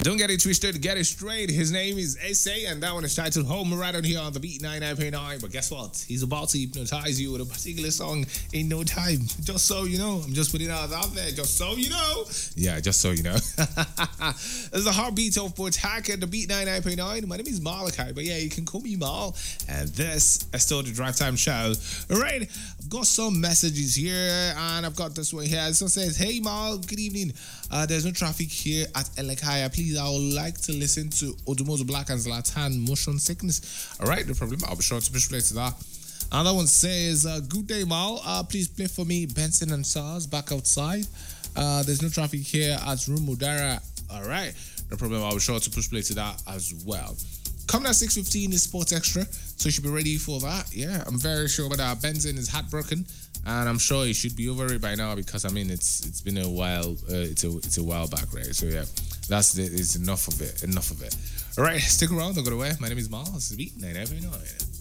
Don't get it twisted, get it straight. His name is Essay, and that one is titled Home right on here on the Beat 99.9. But guess what? He's about to hypnotize you with a particular song in no time. Just so you know. I'm just putting it out there, just so you know. Yeah, just so you know. This is the heartbeat of Port Hackett, the Beat 99.9. My name is Malachi, but yeah, you can call me Mal. And this is still the Drive Time Show. All right, I've got some messages here, and I've got this one here. This one says, hey Mal, good evening. There's no traffic here at Elekaya. Please, I would like to listen to Odumozo Black and Zlatan, Motion Sickness. All right, no problem. I'll be sure to push play to that. Another one says, good day, Mal. Please play for me Benson and SARS, Back Outside. There's no traffic here at Rumudara. All right, no problem. I'll be sure to push play to that as well. Coming at 6:15 is Sports Extra, so you should be ready for that. Yeah, I'm very sure that Benson is heartbroken, and I'm sure he should be over it by now because I mean it's been a while. It's a while back, right? So yeah, it's enough of it. Enough of it. All right, stick around. Don't go away. My name is Mal. This is Beat 99.9.